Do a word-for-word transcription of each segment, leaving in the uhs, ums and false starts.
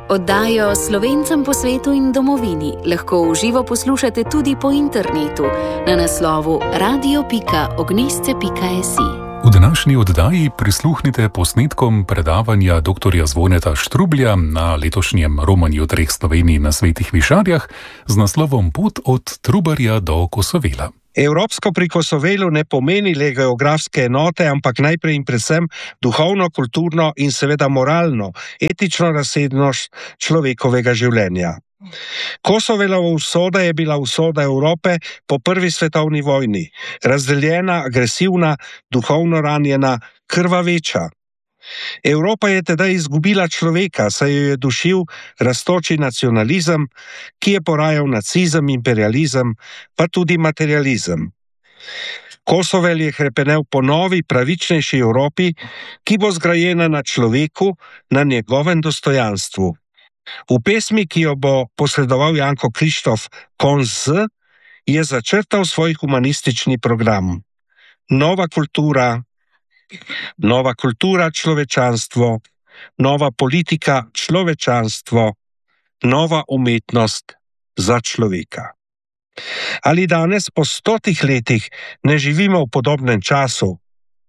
Oddajo Slovencem po svetu in domovini lahko v živo poslušate tudi po internetu na naslovu radio pika ognjesce pika si. V današnji oddaji prisluhnite posnetkom predavanja doktorja Zvoneta Štrublja na letošnjem romanju treh Slovenij na Svetih Višarjah z naslovom Pot od Trubarja do Kosovela. Evropsko pri Kosovelu ne pomeni le geografske enote, ampak najprej in predvsem duhovno, kulturno in seveda moralno, etično razsežnost človekovega življenja. Kosovelova usoda je bila usoda Evrope po prvi svetovni vojni, razdeljena, agresivna, duhovno ranjena, krvaveča. Evropa je tedaj izgubila človeka, saj jo je dušil rastoči nacionalizem, ki je porajal nacizem, imperializem, pa tudi materializem. Kosovel je hrepenel po novi, pravičnejši Evropi, ki bo zgrajena na človeku, na njegovem dostojanstvu. V pesmi, ki jo bo posredoval Janko Krištof Konz, je začrtal svoj humanistični program. Nova kultura, nova kultura človečanstvo, nova politika človečanstvo, nova umetnost za človeka. Ali danes po stotih letih ne živimo v podobnem času?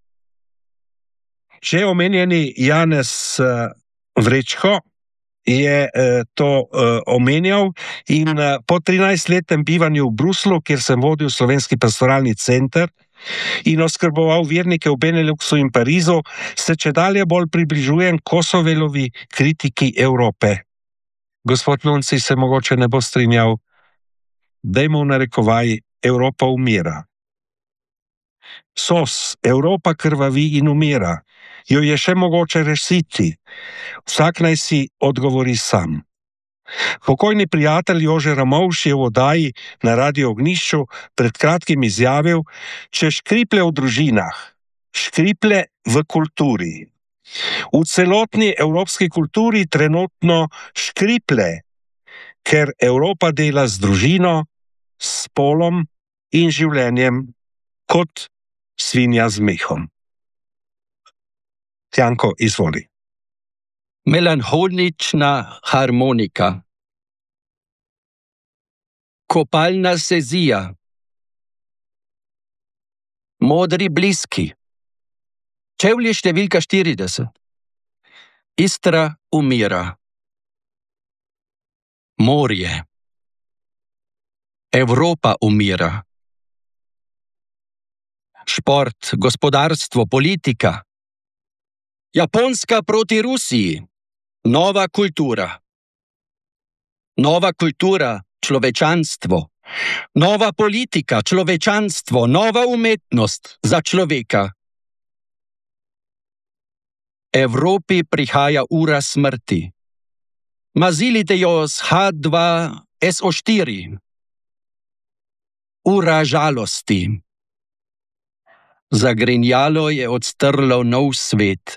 Že omenjeni Janez Vrečko je to omenjal in po trinajstletnem bivanju v Bruslu, kjer sem vodil Slovenski pastoralni center in oskrboval vernike v Beneluxu in Parizu, se čedalje bolj približujem Kosovelovi kritiki Evrope. Gospod Nunci se mogoče ne bo strinjal, dajmo v narekovaj, Evropa umira. Sos, Evropa krvavi in umira. Jo je še mogoče rešiti. Vsak naj si odgovori sam. Pokojni prijatelj Jože Ramovš je v oddaji na Radio Ognjišču pred kratkim izjavil, če škriple v družinah, škriple v kulturi. V celotni evropski kulturi trenutno škriple, ker Evropa dela z družino, s spolom in življenjem kot svinja z mehom. Janko, izvoli. Melanholična harmonika. Kopalna sezija. Modri bliski. Čevlje številka štirideset. Istra umira. Morje. Evropa umira. Šport, gospodarstvo, politika. Japonska proti Rusiji. Nova kultura. Nova kultura, človečanstvo. Nova politika, človečanstvo, nova umetnost za človeka. Evropi prihaja ura smrti. Mazilite jo s ha dva es o štiri. Ura žalosti. Zagrinjalo je odstrlo nov svet.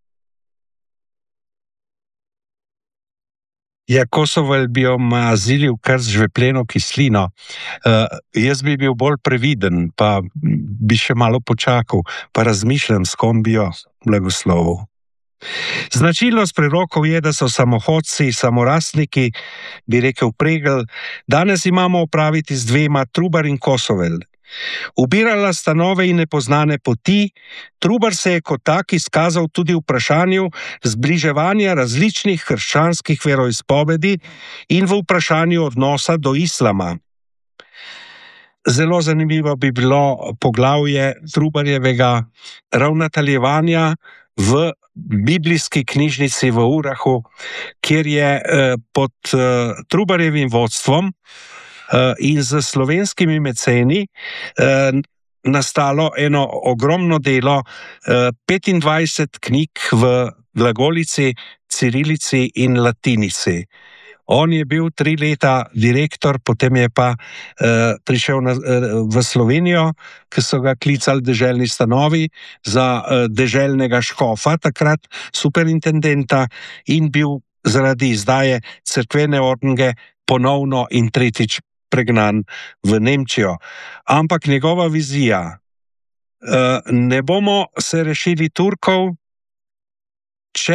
Ja, Kosovel bi jo mazilil kar z žvepleno kislino. Uh, jaz bi bil bolj previden, pa bi še malo počakal, pa razmišljam, s kom bi jo blagoslovil. Značilnost prerokov je, da so samohodci, samorastniki, bi rekel Pregl, danes imamo opraviti z dvema, Trubar in Kosovel. Ubirala sta nove in nepoznane poti, Trubar se je kot tak izkazal tudi v vprašanju zbliževanja različnih krščanskih veroizpovedi in v vprašanju odnosa do islama. Zelo zanimivo bi bilo poglavje Trubarjevega ravnateljevanja v biblijski knjižnici v Urahu, kjer je eh, pod eh, Trubarjevim vodstvom in z slovenskimi meceni eh, nastalo eno ogromno delo, eh, petindvajset knjig v glagolici, cirilici in latinici. On je bil tri leta direktor, potem je pa eh, prišel na, eh, v Slovenijo, ki so ga klicali deželni stanovi za eh, deželnega škofa, takrat superintendenta, in bil zaradi izdaje cerkvene ordnge ponovno in tretjič pregnan v Nemčijo. Ampak njegova vizija, ne bomo se rešili Turkov, če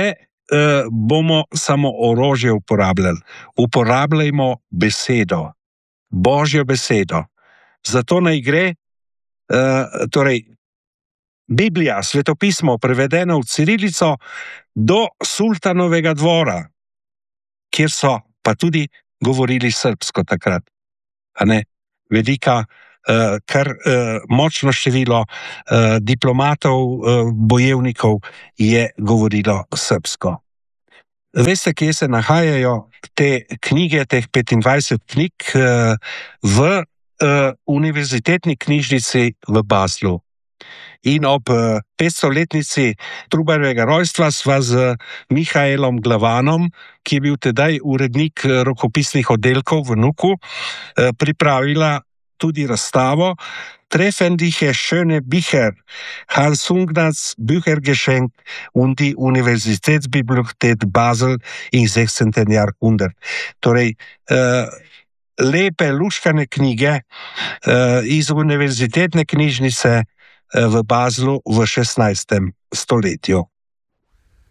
uh, bomo samo orožje uporabljali. Uporabljajmo besedo, Božjo besedo. Zato naj gre, uh, torej, Biblija, svetopismo, prevedeno v cirilico, do sultanovega dvora, kjer so pa tudi govorili srbsko takrat. A ne? Velika, uh, kar uh, močno število uh, diplomatov, uh, bojevnikov je govorilo srbsko. Veste, kje se nahajajo te knjige, teh petindvajset knjig, uh, v uh, univerzitetni knjižnici v Baslu. In ob petstoletnici Trubarjevega rojstva sva z Mihaelom Glavanom, ki je bil tedaj urednik rokopisnih oddelkov v Nuku, pripravila tudi razstavo Treffendige schöne Bücher, Hans-Hungnats Büchergeschenk und die Universitätsbibliothek Basel im sechzehnten. Jahrhundert. Torej, uh, lepe luškane knjige uh, iz univerzitetne knjižnice v Baslu v šestnajstem stoletju.